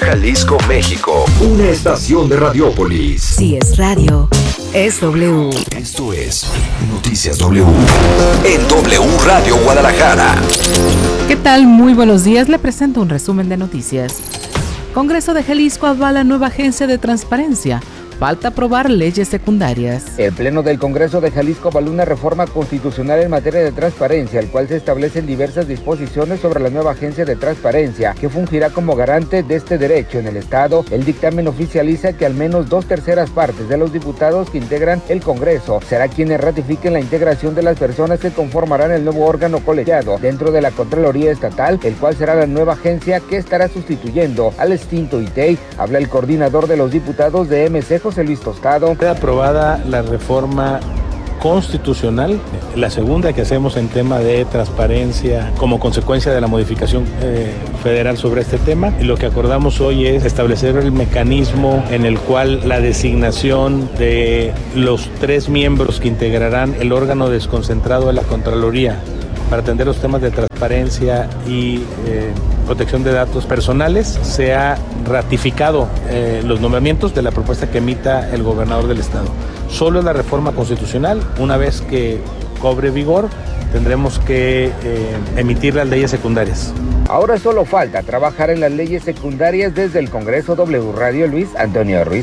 Jalisco, México. Una estación de Radiópolis. Si es radio, es W. Esto es Noticias W. En W Radio Guadalajara. ¿Qué tal? Muy buenos días. Le presento un resumen de noticias. Congreso de Jalisco avala nueva agencia de transparencia. Falta aprobar leyes secundarias. El Pleno del Congreso de Jalisco avaló una reforma constitucional en materia de transparencia, el cual se establecen diversas disposiciones sobre la nueva agencia de transparencia, que fungirá como garante de este derecho en el Estado. El dictamen oficializa que al menos 2/3 partes de los diputados que integran el Congreso será quienes ratifiquen la integración de las personas que conformarán el nuevo órgano colegiado dentro de la Contraloría Estatal, el cual será la nueva agencia que estará sustituyendo al extinto ITEI. Habla el coordinador de los diputados de MC, José Luis Tostado. Fue aprobada la reforma constitucional, la segunda que hacemos en tema de transparencia como consecuencia de la modificación federal sobre este tema, y lo que acordamos hoy es establecer el mecanismo en el cual la designación de los 3 miembros que integrarán el órgano desconcentrado de la Contraloría para atender los temas de transparencia y protección de datos personales, se ha ratificado los nombramientos de la propuesta que emita el gobernador del estado. Solo es la reforma constitucional. Una vez que cobre vigor, tendremos que emitir las leyes secundarias. Ahora solo falta trabajar en las leyes secundarias desde el Congreso. W Radio, Luis Antonio Ruiz.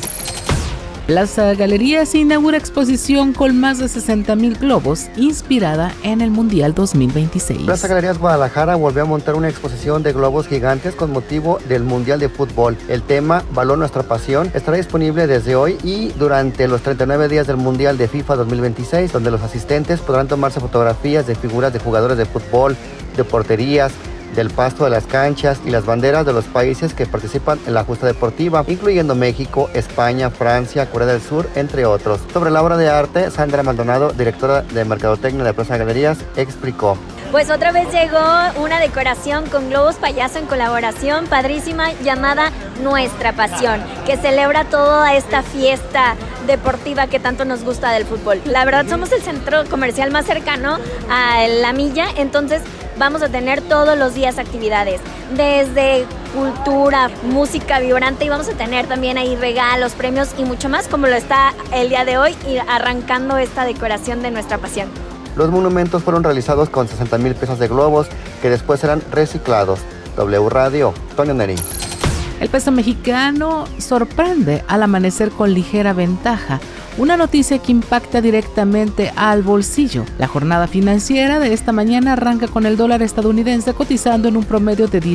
Plaza Galerías inaugura exposición con más de 60,000 globos inspirada en el Mundial 2026. Plaza Galerías Guadalajara volvió a montar una exposición de globos gigantes con motivo del Mundial de Fútbol. El tema Valor Nuestra Pasión estará disponible desde hoy y durante los 39 días del Mundial de FIFA 2026, donde los asistentes podrán tomarse fotografías de figuras de jugadores de fútbol, de porterías, del pasto de las canchas y las banderas de los países que participan en la justa deportiva, incluyendo México, España, Francia, Corea del Sur, entre otros. Sobre la obra de arte, Sandra Maldonado, directora de Mercadotecnia de Plaza Galerías, explicó. Pues otra vez llegó una decoración con globos payaso en colaboración padrísima llamada Nuestra Pasión, que celebra toda esta fiesta deportiva que tanto nos gusta del fútbol. La verdad, somos el centro comercial más cercano a La Milla, entonces vamos a tener todos los días actividades, desde cultura, música vibrante, y vamos a tener también ahí regalos, premios y mucho más, como lo está el día de hoy, y arrancando esta decoración de Nuestra Pasión. Los monumentos fueron realizados con 60,000 piezas de globos que después serán reciclados. W Radio, Toño Neri. El peso mexicano sorprende al amanecer con ligera ventaja, una noticia que impacta directamente al bolsillo. La jornada financiera de esta mañana arranca con el dólar estadounidense cotizando en un promedio de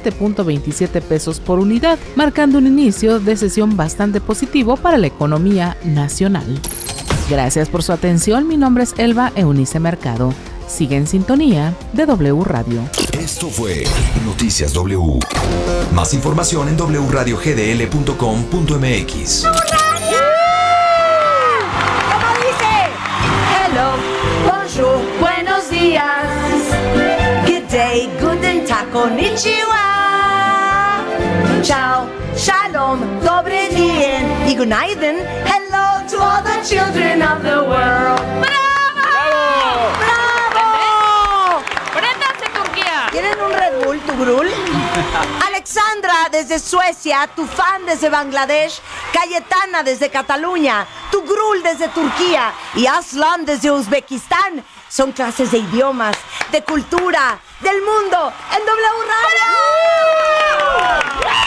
17.27 pesos por unidad, marcando un inicio de sesión bastante positivo para la economía nacional. Gracias por su atención. Mi nombre es Elba Eunice Mercado. Sigue en sintonía de W Radio. Esto fue Noticias W. Más información en wradiogdl.com.mx. ¿Cómo dice? Hello, bonjour, buenos días. Good day, guten tag, konnichiwa. Ciao, shalom, dobre dien y günaydın. Hello to all the children of the world. ¡Bravo! ¡Bravo! ¡Préndanse, Turquía! ¿Tienen un Red Bull, tu Grul? Alexandra desde Suecia, tu fan desde Bangladesh, Cayetana desde Cataluña, tu Grul desde Turquía y Aslan desde Uzbekistán. Son clases de idiomas, de cultura, del mundo en W Radio.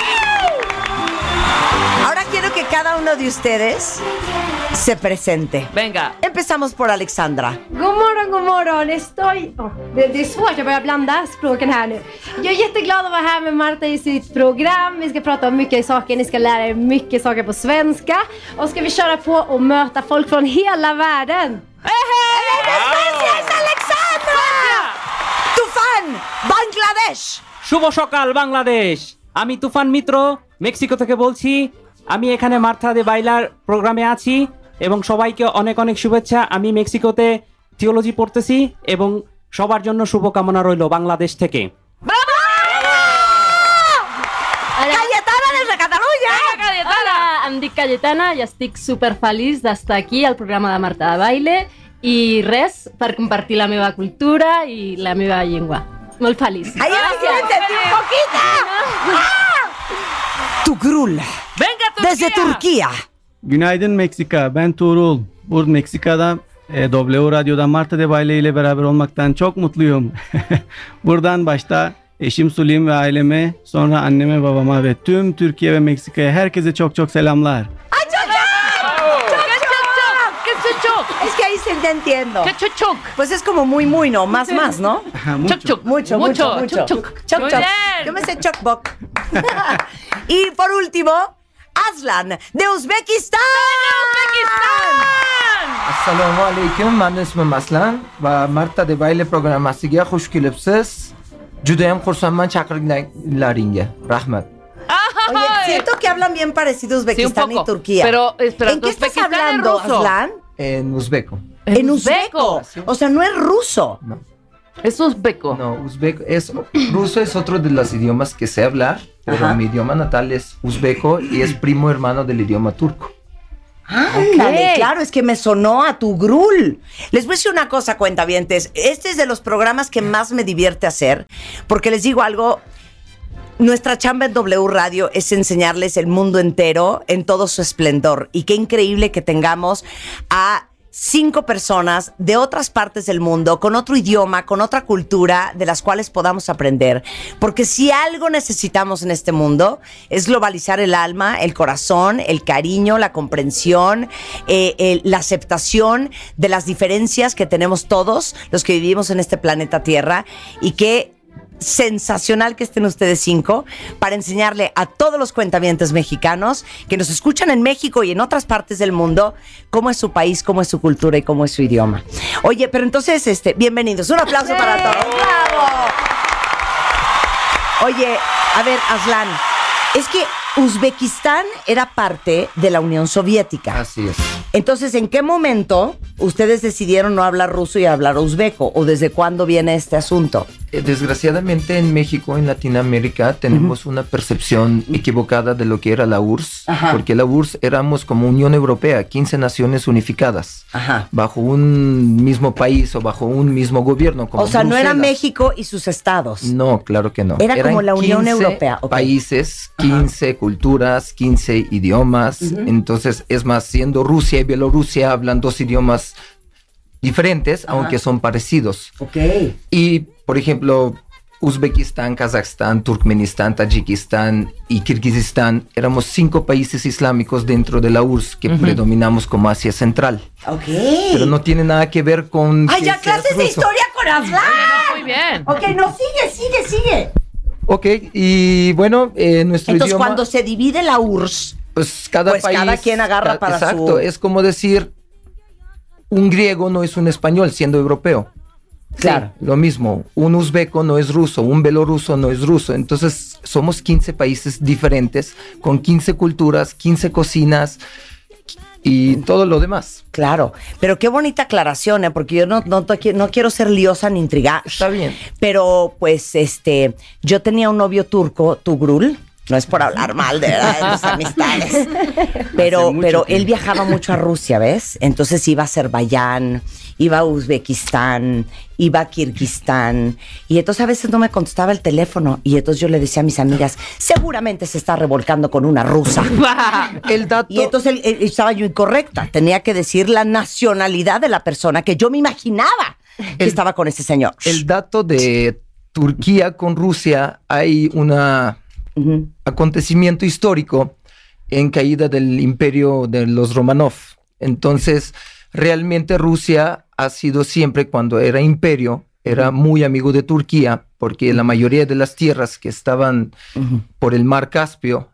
Ahora quiero que cada uno de ustedes se presente. Venga. Empezamos por Alexandra. God morgon. Det är svårt, jag börjar blanda språken här nu. Jag är jätteglad att vara här med Marta i sitt program. Vi ska prata om mycket saker, ni ska lära er mycket saker på svenska. Och ska vi köra på och möta folk från hela världen. ¡Gracias, Alexandra! Tufan, Bangladesh. শুভ সকাল বাংলাদেশ। আমি তুফান মিত্র মেক্সিকো থেকে বলছি। আমি এখানে মার্থা দে বাইলার প্রোগ্রামে আছি এবং সবাইকে অনেক অনেক শুভেচ্ছা। আমি মেক্সিকোতে থিওলজি পড়তেছি এবং সবার জন্য শুভকামনা রইল বাংলাদেশ থেকে। Cayetana desde Catalunya. Hola, em dic Cayetana i estic superfeliç d'estar aquí al programa de Marta de Baile i res, per compartir la meva cultura i la meva llengua. Molt feliç. Ahí sí lo entendí un poquito. Tugrul. Venga, Turquía. Desde Turquía. Günaydın Meksika, ben Tuğrul. Bu Meksika'da W Radyo'da Marta de Baile ile beraber olmaktan çok mutluyum. Buradan başta eşim Sulim ve aileme, sonra anneme, babama ve tüm Türkiye ve Meksika'ya herkese çok selamlar. ¡Ay, choc! Es que ahí se te entiendo. Choc. Pues es como muy, ¿no? Más, ¿no? Mucho. Choc. Muy bien. Yo me sé chocbok. Y por último, Aslan, de Uzbekistán. Assalomu alaykum, men ismim Aslan va Marta de Baile programmasiga xush kelibsiz. Judayam xursandman chaqirganlaringga. Rahmat. Oye, siento que hablan bien parecido Uzbekistán y Turquía. Pero, espera, ¿en qué estás Uzbekistán es hablando, ruso. Aslan? En uzbeko. En uzbeko. O sea, no es ruso. No. Es uzbeko. No, uzbeko es ruso es otro de los idiomas que sé hablar, pero mi idioma natal es uzbeko y es primo hermano del idioma turco. Ándale, claro, es que me sonó a Tugrul. Les voy a decir una cosa, cuentavientes. Este es de los programas que más me divierte hacer, porque les digo algo. Nuestra chamba en W Radio es enseñarles el mundo entero en todo su esplendor. Y qué increíble que tengamos a 5 personas de otras partes del mundo, con otro idioma, con otra cultura, de las cuales podamos aprender. Porque si algo necesitamos en este mundo, es globalizar el alma, el corazón, el cariño, la comprensión, la aceptación de las diferencias que tenemos todos los que vivimos en este planeta Tierra. Y que sensacional que estén ustedes 5 para enseñarle a todos los cuentavientes mexicanos que nos escuchan en México y en otras partes del mundo cómo es su país, cómo es su cultura y cómo es su idioma. Oye, pero entonces, bienvenidos. Un aplauso para todos. ¡Bravo! Oye, a ver, Aslan, es que Uzbekistán era parte de la Unión Soviética. Así es. Entonces, ¿en qué momento ustedes decidieron no hablar ruso y hablar uzbeco? ¿O desde cuándo viene este asunto? Desgraciadamente en México, en Latinoamérica, tenemos una percepción equivocada de lo que era la URSS, porque la URSS éramos como Unión Europea, 15 naciones unificadas, bajo un mismo país o bajo un mismo gobierno. Como o sea, Bruselas. no era México y sus estados. No, claro que no. Era como la Unión 15 Europea. Okay. Países, 15 culturas, 15 idiomas. Entonces, es más, siendo Rusia y Bielorrusia, hablan 2 idiomas diferentes, aunque son parecidos. Okay. Y, por ejemplo, Uzbekistán, Kazajstán, Turkmenistán, Tayikistán y Kirguistán, éramos 5 países islámicos dentro de la URSS que predominamos como Asia Central. Okay. Pero no tiene nada que ver con... ¡Ay, ya clases de historia con Aslan! Muy bien. Ok, no, sigue. Ok, y bueno, nuestro Entonces, idioma... cuando se divide la URSS, pues cada país... cada quien agarra para exacto, su... es como decir, un griego no es un español siendo europeo. Claro. Sí, lo mismo, un uzbeco no es ruso, un belorruso no es ruso. Entonces, somos 15 países diferentes, con 15 culturas, 15 cocinas y todo lo demás. Claro, pero qué bonita aclaración, porque yo no quiero ser liosa ni intrigada. Está bien. Pero, pues, yo tenía un novio turco, Tugrul. No es por hablar mal de las amistades. Pero él viajaba mucho a Rusia, ¿ves? Entonces iba a Azerbaiyán, iba a Uzbekistán, iba a Kirguistán. Y entonces a veces no me contestaba el teléfono. Y entonces yo le decía a mis amigas, seguramente se está revolcando con una rusa. El dato... Y entonces estaba yo incorrecta. Tenía que decir la nacionalidad de la persona que yo me imaginaba que estaba con ese señor. El dato de Turquía con Rusia, hay una... acontecimiento histórico en caída del imperio de los Romanov. Entonces, realmente Rusia ha sido siempre, cuando era imperio, era muy amigo de Turquía, porque la mayoría de las tierras que estaban por el mar Caspio,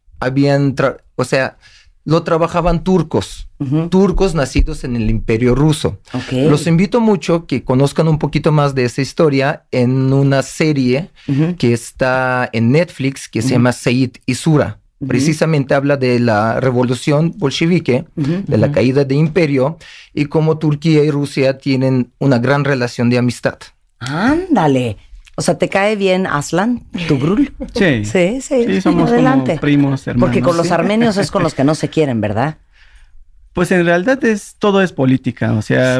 lo trabajaban turcos, turcos nacidos en el imperio ruso. Okay. Los invito mucho que conozcan un poquito más de esa historia en una serie que está en Netflix que se llama Seyit y Sura. Precisamente habla de la revolución bolchevique, de la caída del imperio y cómo Turquía y Rusia tienen una gran relación de amistad. Ándale. O sea, ¿te cae bien Aslan, Tugrul? Sí. Sí, somos adelante. como primos, hermanos. Porque con los armenios es con los que no se quieren, ¿verdad? Pues en realidad todo es política, o sea,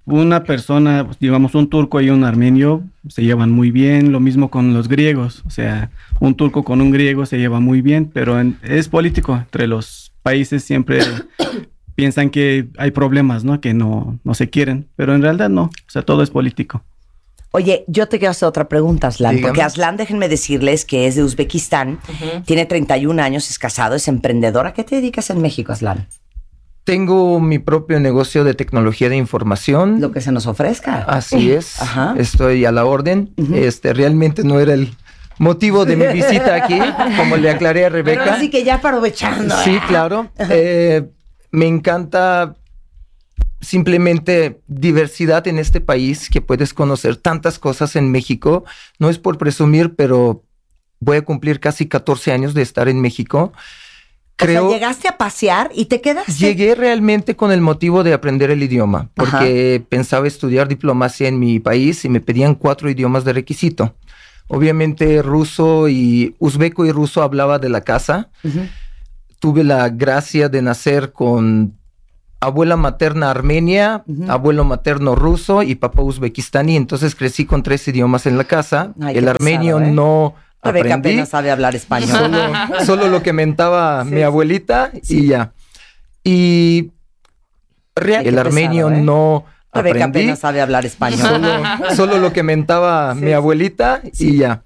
una persona, digamos un turco y un armenio, se llevan muy bien, lo mismo con los griegos, o sea, un turco con un griego se lleva muy bien, pero es político, entre los países siempre piensan que hay problemas, ¿no? Que no se quieren, pero en realidad no, o sea, todo es político. Oye, yo te quiero hacer otra pregunta, Aslan, Dígame. porque Aslan, déjenme decirles que es de Uzbekistán, tiene 31 años, es casado, es emprendedor. ¿A qué te dedicas en México, Aslan? Tengo mi propio negocio de tecnología de información. Lo que se nos ofrezca. Así es. Ajá. Estoy a la orden. Realmente no era el motivo de mi visita aquí, como le aclaré a Rebeca. Pero así que ya aprovechando. Sí, claro. Me encanta simplemente diversidad en este país, que puedes conocer tantas cosas en México. No es por presumir, pero voy a cumplir casi 14 años de estar en México. Creo, o sea, llegaste a pasear y te quedaste. Llegué realmente con el motivo de aprender el idioma, porque pensaba estudiar diplomacia en mi país y me pedían 4 idiomas de requisito. Obviamente ruso y uzbeco y ruso hablaba de la casa. Tuve la gracia de nacer con abuela materna armenia, abuelo materno ruso y papá uzbekistani. Entonces crecí con 3 idiomas en la casa. Ay, el armenio pesado, no Rebeca aprendí. apenas sabe hablar español. Solo lo que mentaba mi abuelita y ya. Y el armenio no Rebeca aprendí. apenas sabe hablar español. Solo lo que mentaba mi abuelita y ya.